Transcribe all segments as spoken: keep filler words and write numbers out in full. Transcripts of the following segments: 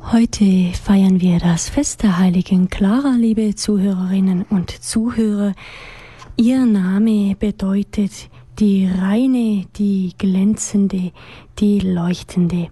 Heute feiern wir das Fest der heiligen Clara, liebe Zuhörerinnen und Zuhörer. Ihr Name bedeutet die reine, die glänzende, die leuchtende.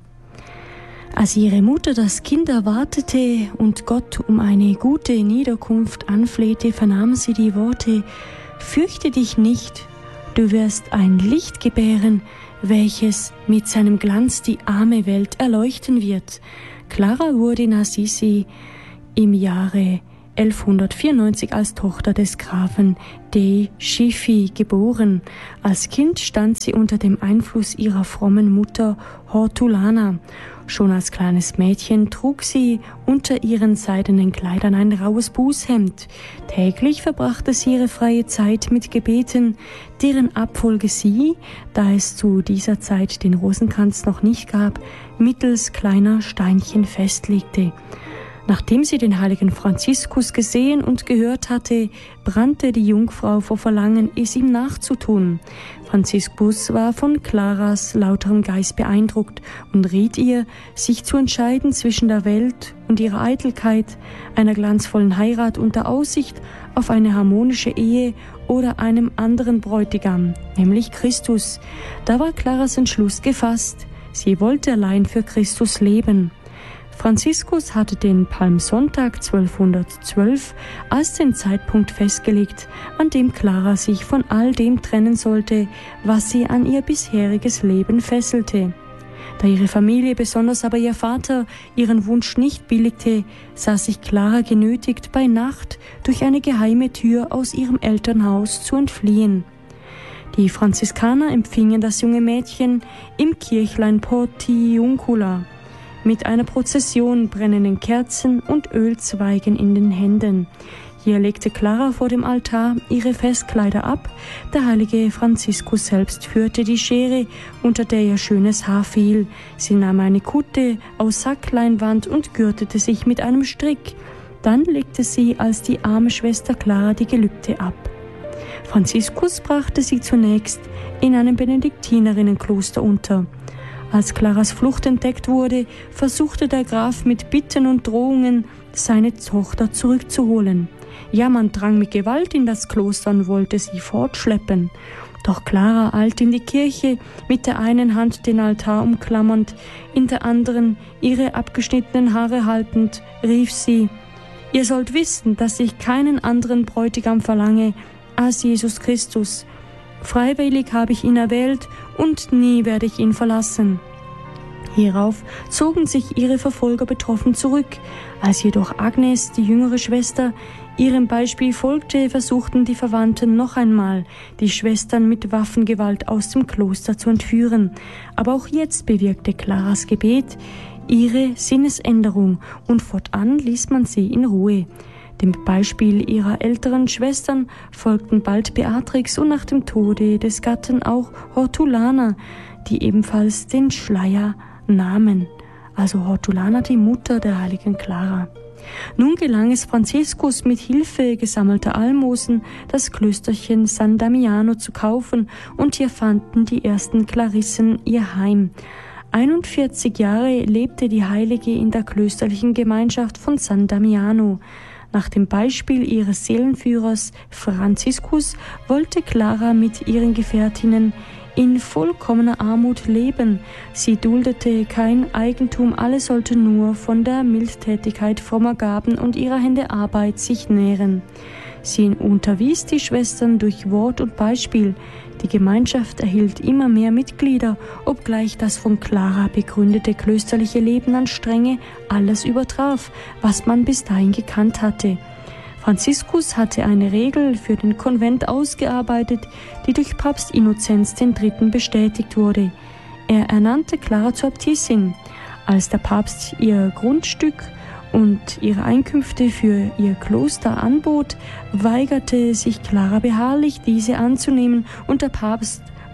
Als ihre Mutter das Kind erwartete und Gott um eine gute Niederkunft anflehte, vernahm sie die Worte: Fürchte dich nicht, du wirst ein Licht gebären, welches mit seinem Glanz die arme Welt erleuchten wird. Clara wurde in Assisi im Jahre elfhundertvierundneunzig als Tochter des Grafen de Schiffi geboren. Als Kind stand sie unter dem Einfluss ihrer frommen Mutter Hortulana. Schon als kleines Mädchen trug sie unter ihren seidenen Kleidern ein raues Bußhemd. Täglich verbrachte sie ihre freie Zeit mit Gebeten, deren Abfolge sie, da es zu dieser Zeit den Rosenkranz noch nicht gab, mittels kleiner Steinchen festlegte. Nachdem sie den heiligen Franziskus gesehen und gehört hatte, brannte die Jungfrau vor Verlangen, es ihm nachzutun. Franziskus war von Claras lauterem Geist beeindruckt und riet ihr, sich zu entscheiden zwischen der Welt und ihrer Eitelkeit, einer glanzvollen Heirat unter Aussicht auf eine harmonische Ehe oder einem anderen Bräutigam, nämlich Christus. Da war Claras Entschluss gefasst. Sie wollte allein für Christus leben. Franziskus hatte den Palmsonntag zwölfhundertzwölf als den Zeitpunkt festgelegt, an dem Clara sich von all dem trennen sollte, was sie an ihr bisheriges Leben fesselte. Da ihre Familie, besonders aber ihr Vater, ihren Wunsch nicht billigte, sah sich Clara genötigt, bei Nacht durch eine geheime Tür aus ihrem Elternhaus zu entfliehen. Die Franziskaner empfingen das junge Mädchen im Kirchlein Portiuncula mit einer Prozession, brennenden Kerzen und Ölzweigen in den Händen. Hier legte Clara vor dem Altar ihre Festkleider ab. Der heilige Franziskus selbst führte die Schere, unter der ihr schönes Haar fiel. Sie nahm eine Kutte aus Sackleinwand und gürtete sich mit einem Strick. Dann legte sie als die arme Schwester Clara die Gelübde ab. Franziskus brachte sie zunächst in einem Benediktinerinnenkloster unter. Als Claras Flucht entdeckt wurde, versuchte der Graf mit Bitten und Drohungen, seine Tochter zurückzuholen. Ja, man drang mit Gewalt in das Kloster und wollte sie fortschleppen. Doch Clara eilte in die Kirche, mit der einen Hand den Altar umklammernd, in der anderen ihre abgeschnittenen Haare haltend, rief sie: Ihr sollt wissen, dass ich keinen anderen Bräutigam verlange als Jesus Christus. Freiwillig habe ich ihn erwählt und nie werde ich ihn verlassen. Hierauf zogen sich ihre Verfolger betroffen zurück. Als jedoch Agnes, die jüngere Schwester, ihrem Beispiel folgte, versuchten die Verwandten noch einmal, die Schwestern mit Waffengewalt aus dem Kloster zu entführen. Aber auch jetzt bewirkte Claras Gebet ihre Sinnesänderung und fortan ließ man sie in Ruhe. Dem Beispiel ihrer älteren Schwestern folgten bald Beatrix und nach dem Tode des Gatten auch Hortulana, die ebenfalls den Schleier nahmen. Also Hortulana, die Mutter der heiligen Clara. Nun gelang es Franziskus mit Hilfe gesammelter Almosen, das Klösterchen San Damiano zu kaufen, und hier fanden die ersten Klarissen ihr Heim. einundvierzig Jahre lebte die Heilige in der klösterlichen Gemeinschaft von San Damiano. Nach dem Beispiel ihres Seelenführers Franziskus wollte Clara mit ihren Gefährtinnen in vollkommener Armut leben. Sie duldete kein Eigentum, alles sollte nur von der Mildtätigkeit frommer Gaben und ihrer Hände Arbeit sich nähren. Sie unterwies die Schwestern durch Wort und Beispiel. Die Gemeinschaft erhielt immer mehr Mitglieder, obgleich das von Clara begründete klösterliche Leben an Strenge alles übertraf, was man bis dahin gekannt hatte. Franziskus hatte eine Regel für den Konvent ausgearbeitet, die durch Papst Innozenz der Dritte bestätigt wurde. Er ernannte Clara zur Äbtissin. Als der Papst ihr Grundstück und ihre Einkünfte für ihr Kloster anbot, weigerte sich Clara beharrlich, diese anzunehmen, und der Papst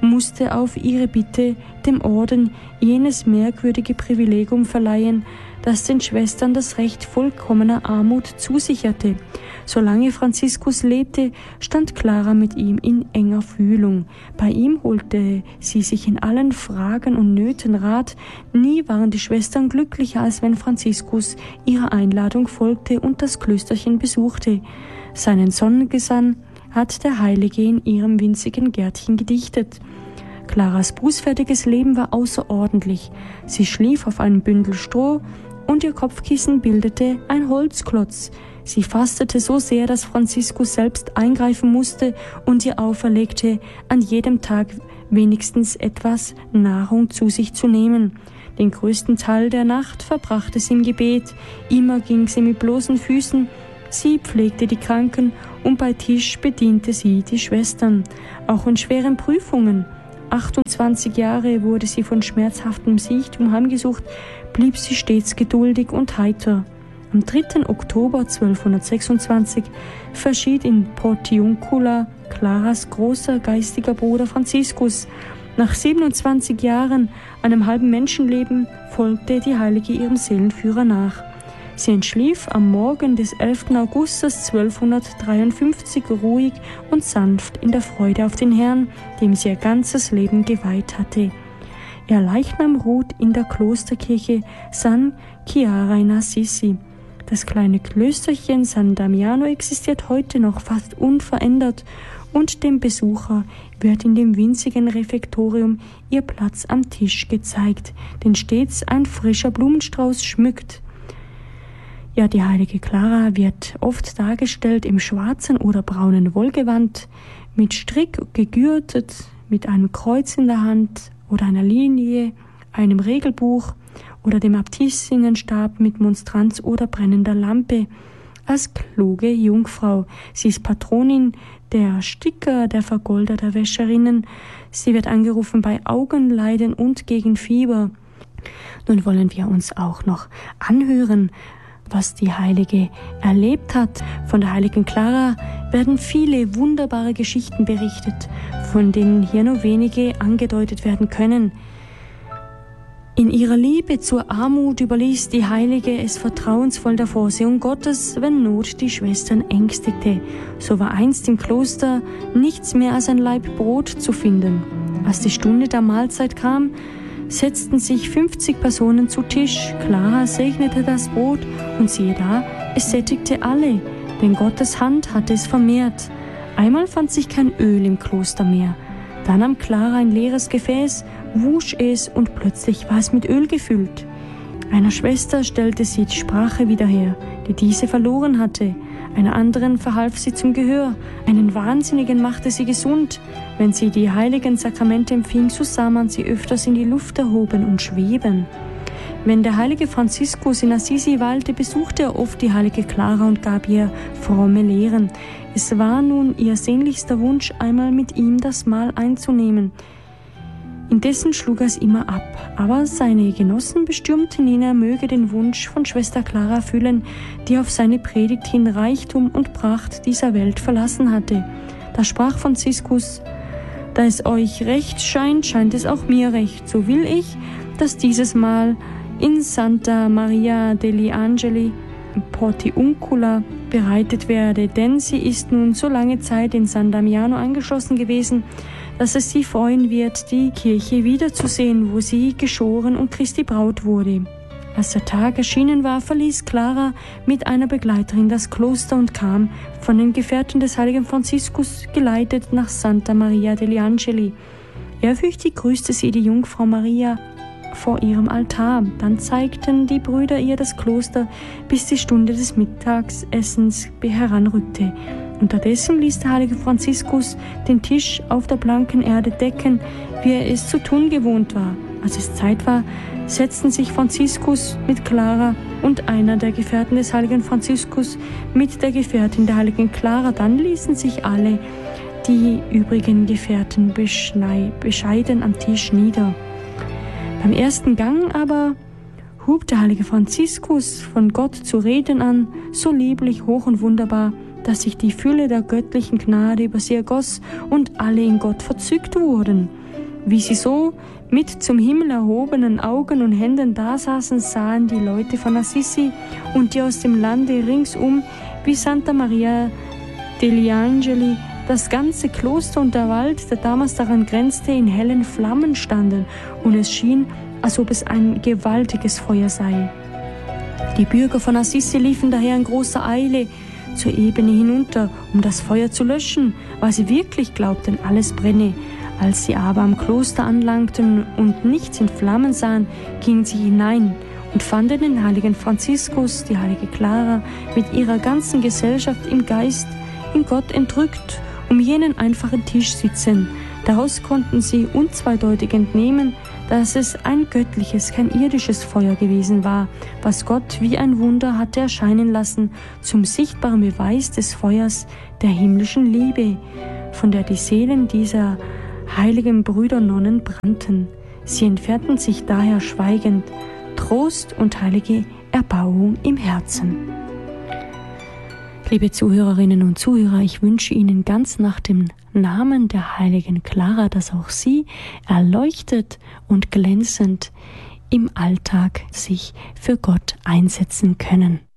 musste auf ihre Bitte dem Orden jenes merkwürdige Privilegium verleihen, das den Schwestern das Recht vollkommener Armut zusicherte. Solange Franziskus lebte, stand Clara mit ihm in enger Fühlung. Bei ihm holte sie sich in allen Fragen und Nöten Rat. Nie waren die Schwestern glücklicher, als wenn Franziskus ihrer Einladung folgte und das Klösterchen besuchte. Seinen Sonnengesang hat der Heilige in ihrem winzigen Gärtchen gedichtet. Claras bußfertiges Leben war außerordentlich. Sie schlief auf einem Bündel Stroh und ihr Kopfkissen bildete ein Holzklotz. Sie fastete so sehr, dass Franziskus selbst eingreifen musste und ihr auferlegte, an jedem Tag wenigstens etwas Nahrung zu sich zu nehmen. Den größten Teil der Nacht verbrachte sie im Gebet. Immer ging sie mit bloßen Füßen. Sie pflegte die Kranken und bei Tisch bediente sie die Schwestern. Auch in schweren Prüfungen. achtundzwanzig Jahre wurde sie von schmerzhaftem Siechtum heimgesucht, blieb sie stets geduldig und heiter. Am dritten Oktober zwölfhundertsechsundzwanzig verschied in Portiuncula Claras großer geistiger Bruder Franziskus. Nach siebenundzwanzig Jahren, einem halben Menschenleben, folgte die Heilige ihrem Seelenführer nach. Sie entschlief am Morgen des elften Augustus zwölfhundertdreiundfünfzig ruhig und sanft in der Freude auf den Herrn, dem sie ihr ganzes Leben geweiht hatte. Ihr Leichnam ruht in der Klosterkirche San Chiara in Assisi. Das kleine Klösterchen San Damiano existiert heute noch fast unverändert und dem Besucher wird in dem winzigen Refektorium ihr Platz am Tisch gezeigt, den stets ein frischer Blumenstrauß schmückt. Ja, die heilige Clara wird oft dargestellt im schwarzen oder braunen Wollgewand, mit Strick gegürtet, mit einem Kreuz in der Hand oder einer Linie, einem Regelbuch oder dem Abtissinnenstab mit Monstranz oder brennender Lampe. Als kluge Jungfrau. Sie ist Patronin der Sticker, der Vergolder, der Wäscherinnen. Sie wird angerufen bei Augenleiden und gegen Fieber. Nun wollen wir uns auch noch anhören, was die Heilige erlebt hat. Von der heiligen Clara werden viele wunderbare Geschichten berichtet, von denen hier nur wenige angedeutet werden können. In ihrer Liebe zur Armut überließ die Heilige es vertrauensvoll der Vorsehung Gottes, wenn Not die Schwestern ängstigte. So war einst im Kloster nichts mehr als ein Laib Brot zu finden. Als die Stunde der Mahlzeit kam, setzten sich fünfzig Personen zu Tisch. Clara segnete das Brot und siehe da, es sättigte alle, denn Gottes Hand hatte es vermehrt. Einmal fand sich kein Öl im Kloster mehr. Dann nahm Clara ein leeres Gefäß, wusch es und plötzlich war es mit Öl gefüllt. Einer Schwester stellte sie die Sprache wieder her, die diese verloren hatte. Einer anderen verhalf sie zum Gehör. Einen Wahnsinnigen machte sie gesund. Wenn sie die heiligen Sakramente empfing, so sah man sie öfters in die Luft erhoben und schweben. Wenn der heilige Franziskus in Assisi weilte, besuchte er oft die heilige Clara und gab ihr fromme Lehren. Es war nun ihr sehnlichster Wunsch, einmal mit ihm das Mahl einzunehmen. Indessen schlug er es immer ab, aber seine Genossen bestürmten ihn, er möge den Wunsch von Schwester Clara erfüllen, die auf seine Predigt hin Reichtum und Pracht dieser Welt verlassen hatte. Da sprach Franziskus: Da es euch recht scheint, scheint es auch mir recht. So will ich, dass dieses Mal in Santa Maria degli Angeli Portiuncula bereitet werde, denn sie ist nun so lange Zeit in San Damiano angeschlossen gewesen, dass es sie freuen wird, die Kirche wiederzusehen, wo sie geschoren und Christi Braut wurde. Als der Tag erschienen war, verließ Clara mit einer Begleiterin das Kloster und kam, von den Gefährten des heiligen Franziskus geleitet, nach Santa Maria degli Angeli. Ehrfürchtig grüßte sie die Jungfrau Maria vor ihrem Altar. Dann zeigten die Brüder ihr das Kloster, bis die Stunde des Mittagessens heranrückte. Unterdessen ließ der heilige Franziskus den Tisch auf der blanken Erde decken, wie er es zu tun gewohnt war. Als es Zeit war, setzten sich Franziskus mit Clara und einer der Gefährten des heiligen Franziskus mit der Gefährtin der heiligen Clara. Dann ließen sich alle die übrigen Gefährten bescheiden am Tisch nieder. Beim ersten Gang aber hub der heilige Franziskus von Gott zu reden an, so lieblich, hoch und wunderbar, dass sich die Fülle der göttlichen Gnade über sie ergoss und alle in Gott verzückt wurden. Wie sie so mit zum Himmel erhobenen Augen und Händen dasaßen, sahen die Leute von Assisi und die aus dem Lande ringsum wie Santa Maria degli Angeli, das ganze Kloster und der Wald, der damals daran grenzte, in hellen Flammen standen, und es schien, als ob es ein gewaltiges Feuer sei. Die Bürger von Assisi liefen daher in großer Eile zur Ebene hinunter, um das Feuer zu löschen, weil sie wirklich glaubten, alles brenne. Als sie aber am Kloster anlangten und nichts in Flammen sahen, gingen sie hinein und fanden den heiligen Franziskus, die heilige Clara, mit ihrer ganzen Gesellschaft im Geist in Gott entrückt, um jenen einfachen Tisch sitzen. Daraus konnten sie unzweideutig entnehmen, dass es ein göttliches, kein irdisches Feuer gewesen war, was Gott wie ein Wunder hatte erscheinen lassen, zum sichtbaren Beweis des Feuers der himmlischen Liebe, von der die Seelen dieser heiligen Brüder Nonnen brannten. Sie entfernten sich daher schweigend, Trost und heilige Erbauung im Herzen. Liebe Zuhörerinnen und Zuhörer, ich wünsche Ihnen ganz nach dem Namen der heiligen Clara, dass auch Sie erleuchtet und glänzend im Alltag sich für Gott einsetzen können.